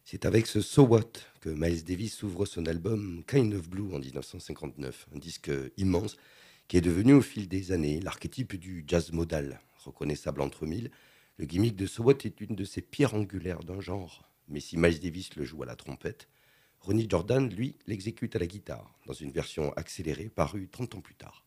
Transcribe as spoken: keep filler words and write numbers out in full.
C'est avec ce So What que Miles Davis ouvre son album Kind of Blue en mille neuf cent cinquante-neuf, un disque immense qui est devenu au fil des années l'archétype du jazz modal, reconnaissable entre mille. Le gimmick de So What est une de ces pierres angulaires d'un genre, mais si Miles Davis le joue à la trompette, Ronnie Jordan, lui, l'exécute à la guitare, dans une version accélérée parue trente ans plus tard.